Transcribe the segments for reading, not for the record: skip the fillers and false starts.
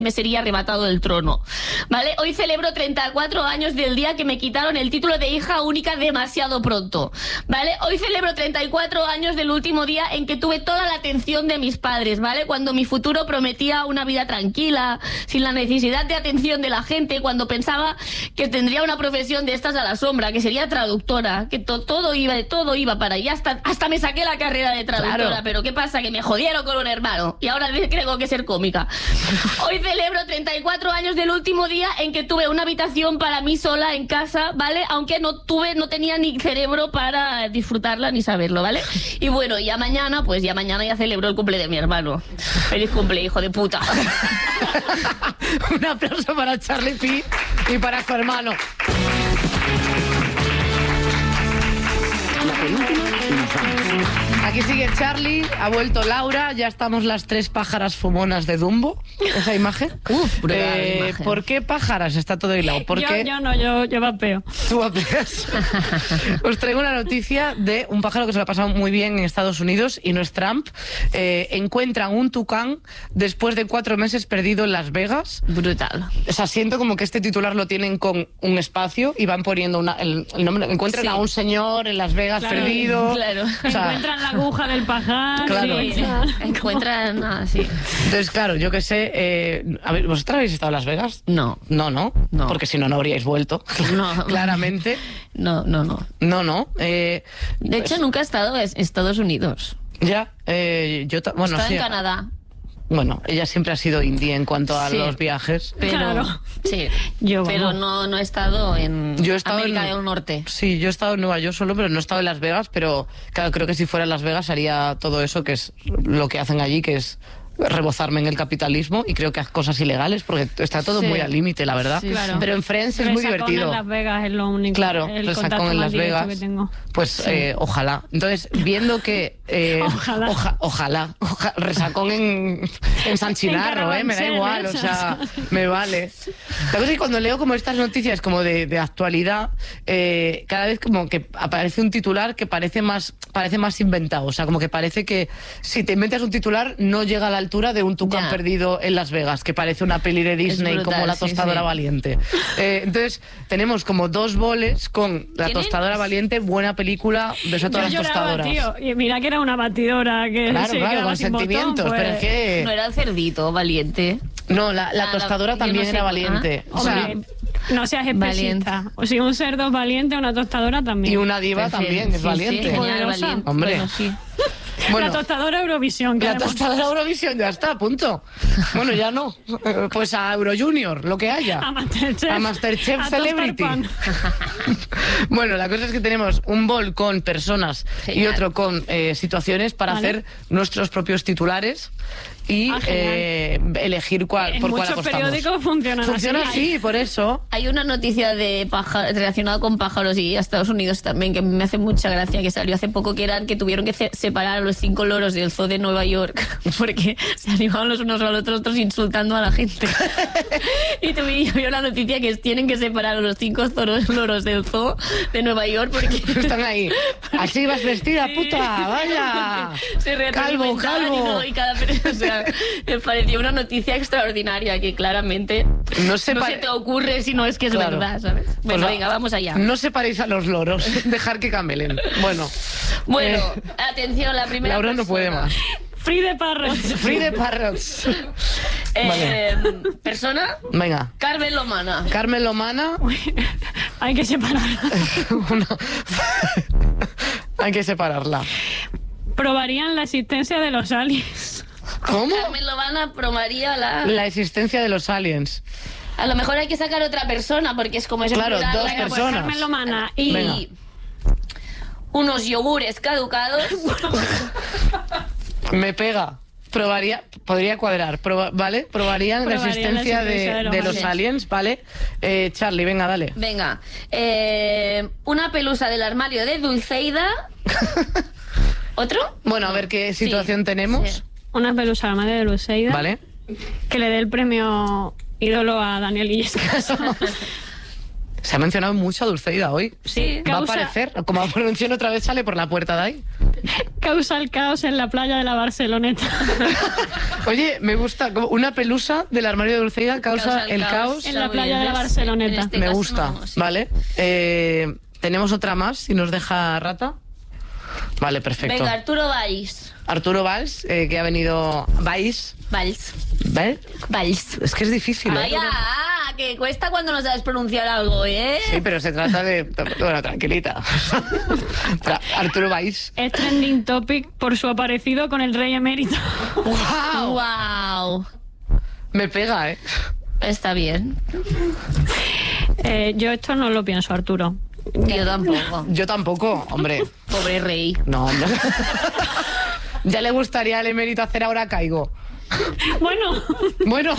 me sería arrebatado del trono, ¿vale? Hoy celebro 34 años del día que me quitaron el título de hija única demasiado pronto, ¿vale? Hoy celebro 34 años del último día en que tuve toda la atención de mis padres, ¿vale? Cuando mi futuro prometía una vida tranquila, sin la necesidad de atención de la gente, cuando pensaba que tendría una profesión de estas a la sombra, que sería traductora, que todo iba para allá, hasta me saqué la carrera de traductora, claro. Pero ¿qué pasa? Que me jodieron con un hermano y ahora tengo que ser cómica. Hoy celebro 34 años del último día en que tuve una habitación para mí sola en casa, ¿vale? Aunque no tenía ni cerebro para disfrutarla ni saberlo, ¿vale? Y bueno, ya mañana ya celebro el cumple de mi hermano. Feliz cumple, hijo de puta. Un aplauso para Charlie Pi y para su hermano. La penúltima y nos vamos. Aquí sigue Charlie, ha vuelto Laura, ya estamos las 3 pájaras fumonas de Dumbo, esa imagen. Imagen. ¿Por qué pájaras? Está todo hilado. ¿Por qué? Yo vapeo. Tú vapeas. Os traigo una noticia de un pájaro que se lo ha pasado muy bien en Estados Unidos y no es Trump. Encuentran un tucán después de 4 meses perdido en Las Vegas. Brutal. O sea, siento como que este titular lo tienen con un espacio y van poniendo el nombre. Encuentran a un señor en Las Vegas perdido. Claro. O sea, encuentran la aguja del pajar. Claro. Sí. Encuentran nada, sí. Entonces, claro, yo qué sé. A ver, ¿vosotros habéis estado en Las Vegas? No. No. Porque si no, no habríais vuelto. No. Claramente. No. De hecho, nunca he estado en Estados Unidos. Ya. Yo bueno, he estado sí, en Canadá. Bueno, ella siempre ha sido indie en cuanto a los viajes. Pero, claro. Sí, pero no he estado en América del Norte. Sí, yo he estado en Nueva York solo, pero no he estado en Las Vegas. Pero claro, creo que si fuera en Las Vegas haría todo eso, que es lo que hacen allí, que es rebozarme en el capitalismo, y creo que hace cosas ilegales porque está todo muy al límite, la verdad. Sí, claro. Pero en Friends es muy divertido. En Las Vegas es lo único. Claro, el resacón en Las Vegas. Que tengo. Pues ojalá. Entonces, viendo que ojalá. Resacón en San Chinarro, me da igual, o sea, me vale. La cosa es que cuando leo como estas noticias como de actualidad, cada vez como que aparece un titular que parece más inventado, o sea, como que parece que si te inventas un titular no llega a la altura de un tucán perdido en Las Vegas, que parece una peli de Disney, brutal, como La Tostadora Valiente. Entonces, tenemos como 2 boles con La Tostadora Valiente, buena película, beso a todas las tostadoras. Tío, y mira que era una batidora que claro, con sentimientos, botón, pues... pero es que... No era el cerdito Valiente. No, la tostadora también era valiente. O sea, no seas especista. O si un cerdo es valiente, una tostadora también. Y una diva también es valiente. Sí, valiente. Hombre. Bueno, sí. Bueno, la tostadora Eurovisión. La tostadora Eurovisión, ya está, punto. Bueno, ya no. Pues a Euro Junior, lo que haya. A Masterchef. A Masterchef Celebrity. Bueno, la cosa es que tenemos un bol con personas y otro con situaciones para hacer nuestros propios titulares y elegir por cuál apostamos. Muchos periódicos funcionan así, por eso. Hay una noticia relacionada con pájaros y Estados Unidos también que me hace mucha gracia, que salió hace poco, que tuvieron que separar a los 5 loros del zoo de Nueva York porque se animaban los unos a los otros insultando a la gente. Y había una noticia que tienen que separar a los 5 loros del zoo de Nueva York porque están ahí. Así vas vestida, puta, vaya. Se calvo. Y cada o sea, me pareció una noticia extraordinaria que claramente no se te ocurre si no es que es verdad, ¿sabes? Bueno, venga, vamos allá. No separéis a los loros, dejar que camelen. Bueno, atención, la primera Laura no puede más. Free the parrots. Free the parrots. Persona. Venga. Carmen Lomana. Carmen Lomana. Uy, hay que separarla. Hay que separarla. Probarían la existencia de los aliens. ¿Cómo? Carmen Lomana probaría la existencia de los aliens. A lo mejor hay que sacar otra persona porque es como ese claro, plural, 2 personas. Pues Carmen Lomana y unos yogures caducados. Me pega. Podría cuadrar, ¿vale? Probarían la existencia de los aliens, ¿vale? Charlie, venga, dale. Venga. Una pelusa del armario de Dulceida. ¿Otro? Bueno, a ver qué situación tenemos. Sí. Una pelusa del armario de Dulceida. Vale. Que le dé el premio ídolo a Daniel Illescas. Se ha mencionado mucho a Dulceida hoy. Sí. Va a aparecer, como menciono otra vez, sale por la puerta de ahí. Causa el caos en la playa de la Barceloneta. Oye, me gusta. Como una pelusa del armario de Dulceida causa el caos en la playa de la Barceloneta. Me gusta, no, sí. Vale. Tenemos otra más, si nos deja Rata. Vale, perfecto. Venga, Arturo Valls. Arturo Valls, que ha venido... Valls. Es que es difícil. Vaya, que cuesta cuando no sabes pronunciar algo, ¿eh? Sí, pero se trata de... Bueno, tranquilita. Arturo Valls. Es trending topic por su aparecido con el rey emérito. ¡Wow! Me pega, ¿eh? Está bien. Yo esto no lo pienso, Arturo. Yo tampoco, hombre. Pobre rey. No, hombre. Ya le gustaría al emérito hacer Ahora Caigo. Bueno.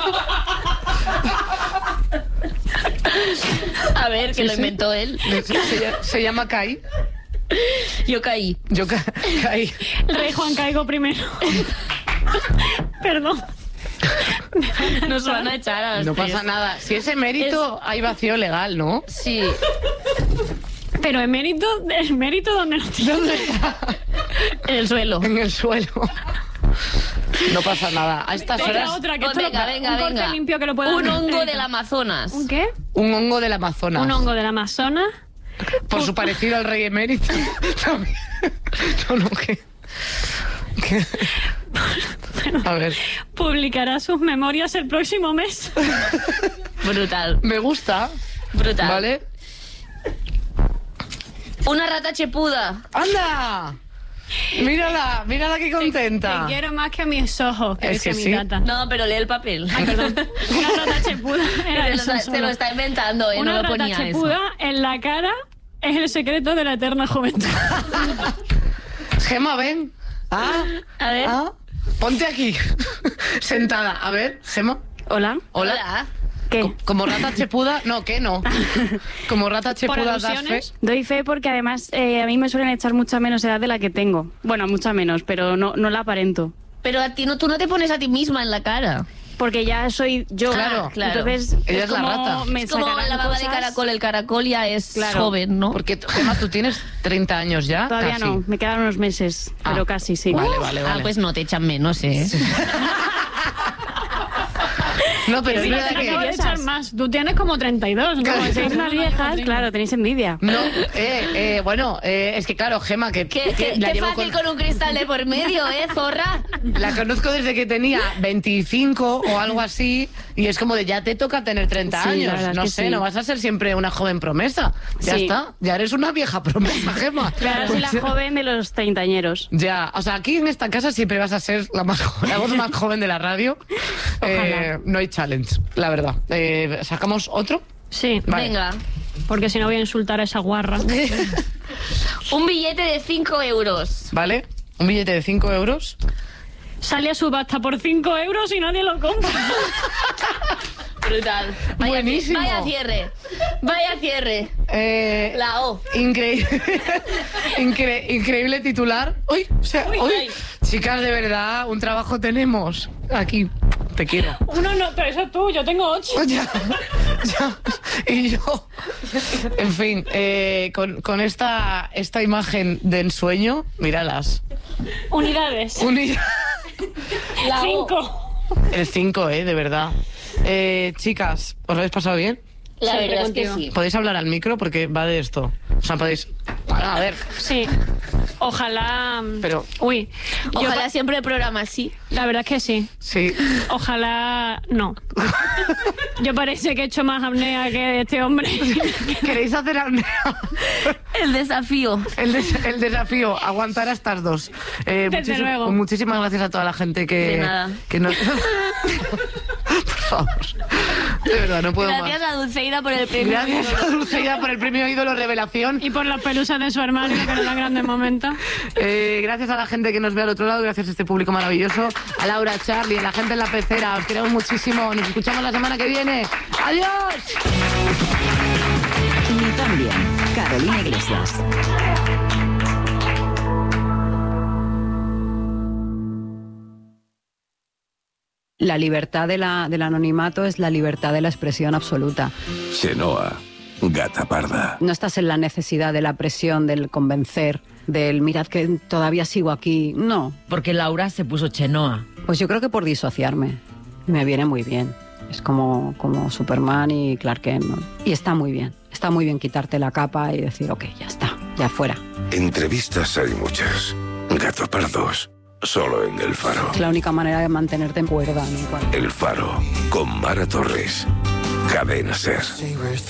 A ver, que lo inventó él. Se llama Kai. Yo caí. Caí. El rey Juan Caigo primero. Perdón. Nos van a echar a los No tres. pasa nada. Si es emérito, hay vacío legal, ¿no? Sí. Pero el mérito ¿dónde lo tiene? En el suelo. En el suelo. No pasa nada. A estas horas... Otra, que Pues esto venga. un corte limpio que lo pueda... Un hongo del Amazonas. ¿Un qué? Un hongo del Amazonas. Un hongo del Amazonas. Por su parecido al rey emérito. No, ¿qué? A ver. Publicará sus memorias el próximo mes. Brutal. Me gusta. Brutal. ¿Vale? Una rata chepuda. ¡Anda! Mírala qué contenta. Te quiero más que a mis ojos, que Es que mi sí. tata. No, pero lee el papel. Ay, perdón. Una rata chepuda. Era eso Se solo. lo está inventando, ¿eh? Una No lo rata ponía chepuda eso. en la cara es el secreto de la eterna juventud. Gema, ven. A ver. Ponte aquí. Sentada. A ver, Gema. Hola. Hola. ¿Qué? Como rata chepuda... No, ¿qué no? Como rata chepuda das fe. alusiones? Doy fe porque además a mí me suelen echar mucha menos edad de la que tengo. Bueno, mucha menos, pero no la aparento. Pero a ti tú no te pones a ti misma en la cara. Porque ya soy yo. Claro, claro. Entonces, Ella es la como rata. me Es como sacarán la baba de cosas. caracol. El caracol ya es Claro. joven, ¿no? Porque, Gema, tú tienes 30 años ya. Todavía casi. no, me quedan unos meses, pero casi sí. Vale. Ah, pues no, te echan menos, ¿eh? No, pero es Sí, verdad te que... acabo de echar más. Tú tienes como 32, ¿no? Claro, Como sois más viejas, claro, tenéis envidia. No, bueno, es que claro, Gema, que Qué la llevo fácil con un cristal de por medio, zorra. La conozco desde que tenía 25 o algo así, y es como de ya te toca tener 30 Sí, la años. verdad es No que sé, sí. no vas a ser siempre una joven promesa. Ya Sí. está, ya eres una vieja promesa, Gema. Claro, soy la joven de los treintañeros. Ya, o sea, aquí en esta casa siempre vas a ser la voz más joven de la radio. No hay challenge, la verdad. ¿Sacamos otro? Sí, Vale. Venga. porque si no voy a insultar a esa guarra. Un billete de 5 euros. ¿Vale? Un billete de 5 euros. Sale a subasta por 5 euros y nadie lo compra. Brutal. Buenísimo. Vaya cierre. Vaya cierre. La O. Increíble titular. Uy, o sea, Uy, uy. ay. Chicas, de verdad, un trabajo tenemos. Aquí, te quiero. Uno no, pero eso es tú, yo tengo 8. Ya. Y yo. En fin, con esta imagen de ensueño, míralas. Unidades. La O. 5. El 5, de verdad. Chicas, ¿os lo habéis pasado bien? La Siempre verdad es que contigo. sí. ¿Podéis hablar al micro? Porque va de esto. O sea, podéis... Bueno, a ver, Sí. Ojalá. pero... Uy. yo Ojalá siempre el programa así. La verdad es que sí. Sí. Ojalá no. Yo parece que he hecho más apnea que este hombre. ¿Queréis hacer apnea? El desafío. El desafío, aguantar a estas dos. Desde luego. Muchísimas gracias a toda la gente que... De nada. Que nos... Por favor. De verdad, no puedo Gracias más. a Dulceida por el premio. Gracias a Dulceida por el premio Ídolo Revelación. Y por las pelusas de su armario, que nos dan grandes momentos. Gracias a la gente que nos ve al otro lado, gracias a este público maravilloso, a Laura, a Charlie, a la gente en la pecera. Os queremos muchísimo. Nos escuchamos la semana que viene. ¡Adiós! Ni tan bien. Carolina Iglesias. La libertad del anonimato es la libertad de la expresión absoluta. Xenoa, gata parda. No estás en la necesidad de la presión, del convencer, del mirad que todavía sigo aquí. No. Porque Laura se puso Chenoa. Pues yo creo que por disociarme. Me viene muy bien. Es como Superman y Clark Kent, ¿no? Y está muy bien. Está muy bien quitarte la capa y decir, ok, ya está, ya fuera. Entrevistas hay muchas. Gato Pardos, solo en El Faro. Es la única manera de mantenerte en cuerda, ¿no? El Faro, con Mara Torres. Cadena SER.